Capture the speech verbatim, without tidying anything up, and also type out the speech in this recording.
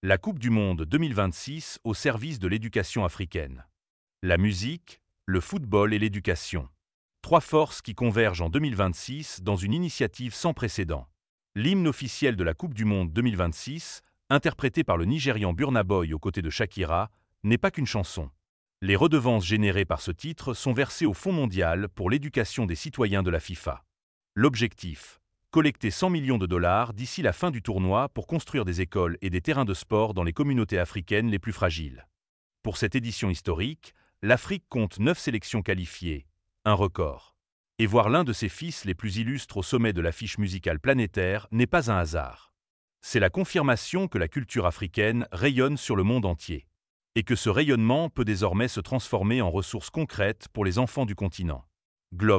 La Coupe du Monde deux mille vingt-six au service de l'éducation africaine. La musique, le football et l'éducation. Trois forces qui convergent en deux mille vingt-six dans une initiative sans précédent. L'hymne officiel de la Coupe du Monde deux mille vingt-six, interprété par le Nigérian Burna Boy aux côtés de Shakira, n'est pas qu'une chanson. Les redevances générées par ce titre sont versées au Fonds mondial pour l'éducation des citoyens de la FIFA. L'objectif: collecter cent millions de dollars d'ici la fin du tournoi pour construire des écoles et des terrains de sport dans les communautés africaines les plus fragiles. Pour cette édition historique, l'Afrique compte neuf sélections qualifiées, un record. Et voir l'un de ses fils les plus illustres au sommet de l'affiche musicale planétaire n'est pas un hasard. C'est la confirmation que la culture africaine rayonne sur le monde entier. Et que ce rayonnement peut désormais se transformer en ressources concrètes pour les enfants du continent. Globe.